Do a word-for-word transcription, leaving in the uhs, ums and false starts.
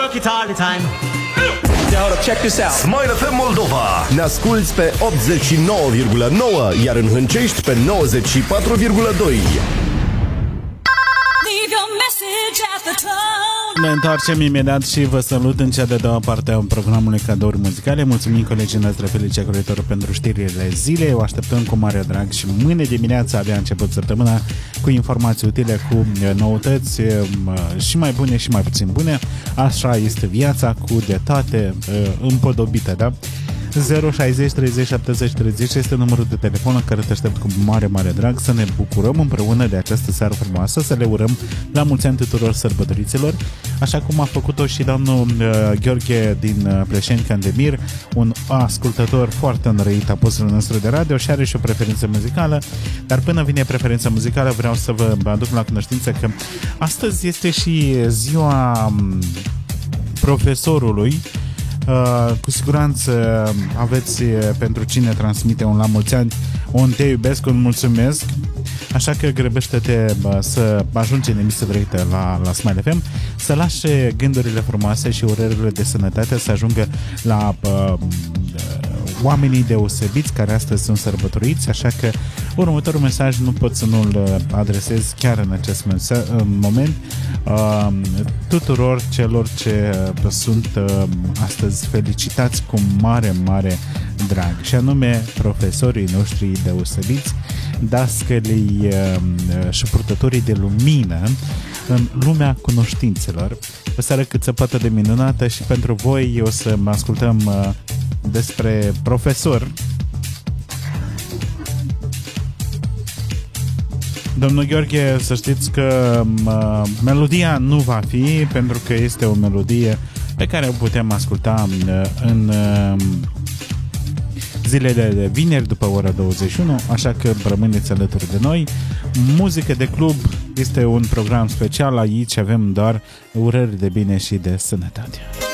Check this out. Smile F M Moldova. Ne asculți pe optzeci și nouă virgulă nouă, iar în Hâncești pe nouăzeci și patru virgulă doi. Ne întoarcem imediat și vă salut în cea de doua parte a programului Cadouri Muzicale. Mulțumim colegii noastre Felicia Coritor pentru știrile zilei. O așteptăm cu mare drag și mâine dimineața abia început săptămâna cu informații utile, cu noutăți și mai bune și mai puțin bune. Așa este viața, cu de toate împodobite, da? zero șaizeci treizeci șaptezeci treizeci este numărul de telefon în care te aștept cu mare, mare drag să ne bucurăm împreună de această seară frumoasă, să le urăm la mulți ani tuturor sărbătoriților, așa cum a făcut-o și domnul uh, Gheorghe din uh, Pleșeni Candemir, un ascultător foarte înrăit a postului nostru de radio și are și o preferință muzicală, dar până vine preferința muzicală vreau să vă aduc la cunoștință că astăzi este și ziua um, profesorului. Uh, cu siguranță aveți pentru cine transmite un la mulți ani, un te iubesc, un mulțumesc, așa că grăbește-te uh, să ajungi în emisiune directă la, la Smile F M, să lași gândurile frumoase și urările de sănătate să ajungă la uh, oamenii deosebiți care astăzi sunt sărbătoriți, așa că următorul mesaj nu pot să nu-l adresez chiar în acest mesa- în moment uh, tuturor celor ce uh, sunt uh, astăzi felicitați cu mare, mare drag, și anume profesorii noștri deosebiți, dascălii uh, și purtătorii de lumină în lumea cunoștințelor. O seară cât se poate de minunată și pentru voi o să mă ascultăm uh, despre profesor. Domnul Gheorghe, să știți că uh, melodia nu va fi, pentru că este o melodie pe care o putem asculta uh, în uh, zilele de vineri după ora douăzeci și unu, așa că rămâneți alături de noi. Muzică de club este un program special, aici avem doar urări de bine și de sănătate.